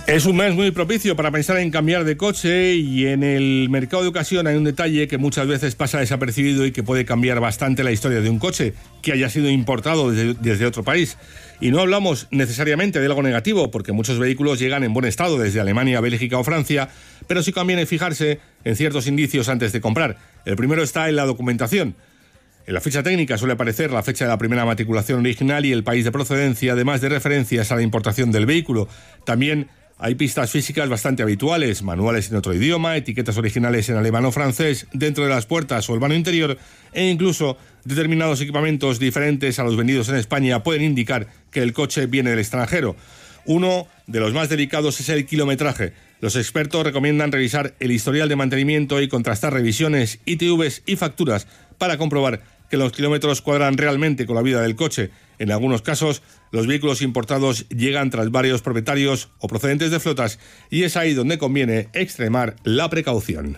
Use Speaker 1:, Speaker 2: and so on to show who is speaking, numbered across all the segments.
Speaker 1: Es un mes muy propicio para pensar en cambiar de coche, y en el mercado de ocasión hay un detalle que muchas veces pasa desapercibido y que puede cambiar bastante la historia de un coche que haya sido importado desde otro país. Y no hablamos necesariamente de algo negativo, porque muchos vehículos llegan en buen estado desde Alemania, Bélgica o Francia, pero sí conviene fijarse en ciertos indicios antes de comprar. El primero está en la documentación. En la ficha técnica suele aparecer la fecha de la primera matriculación original y el país de procedencia, además de referencias a la importación del vehículo. También hay pistas físicas bastante habituales, manuales en otro idioma, etiquetas originales en alemán o francés dentro de las puertas o el vano interior, e incluso determinados equipamientos diferentes a los vendidos en España pueden indicar que el coche viene del extranjero. Uno de los más delicados es el kilometraje. Los expertos recomiendan revisar el historial de mantenimiento y contrastar revisiones, ITVs y facturas para comprobar que los kilómetros cuadran realmente con la vida del coche. En algunos casos, los vehículos importados llegan tras varios propietarios o procedentes de flotas, y es ahí donde conviene extremar la precaución.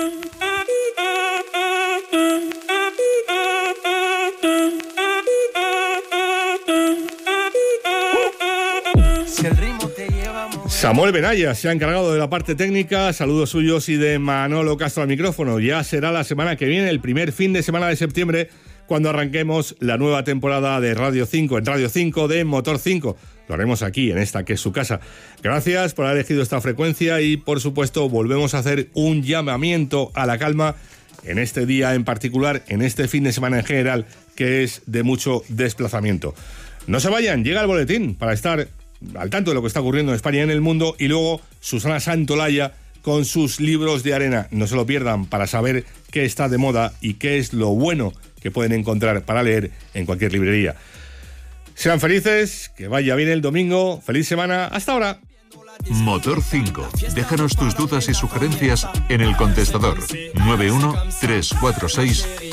Speaker 1: Samuel Benaya se ha encargado de la parte técnica. Saludos suyos y de Manolo Castro al micrófono. Ya será la semana que viene, el primer fin de semana de septiembre, cuando arranquemos la nueva temporada de Radio 5, en Radio 5 de Motor 5. Lo haremos aquí, en esta que es su casa. Gracias por haber elegido esta frecuencia y, por supuesto, volvemos a hacer un llamamiento a la calma en este día en particular, en este fin de semana en general, que es de mucho desplazamiento. No se vayan, llega el boletín para estar al tanto de lo que está ocurriendo en España y en el mundo, y luego Susana Santolaya con sus libros de arena. No se lo pierdan para saber qué está de moda y qué es lo bueno que pueden encontrar para leer en cualquier librería. Sean felices, que vaya bien el domingo, feliz semana, hasta ahora.
Speaker 2: Motor 5. Déjanos tus dudas y sugerencias en el contestador 91 346